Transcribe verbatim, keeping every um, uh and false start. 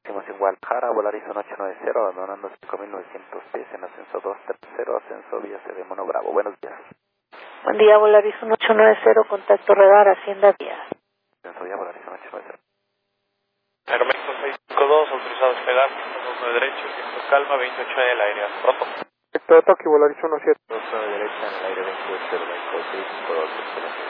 Estamos en Guadalajara, Volaris uno ocho nueve cero, abandonando cinco mil novecientos pies en ascenso dos cero, ascenso vía C de Mono Bravo. Buenos días. Buen día, Volaris uno ocho nueve cero, contacto radar, Hacienda Vía. Ascenso vía Volaris uno ocho nueve cero. Aeroméxico seiscientos cincuenta y dos, autorizado a despegar, dos derecho, ciento calma, veintiocho en el aire, pronto. Todo Tokio, Volaris uno siete. dos derecha en el aire veintiocho, Aeroméxico seiscientos cincuenta y dos.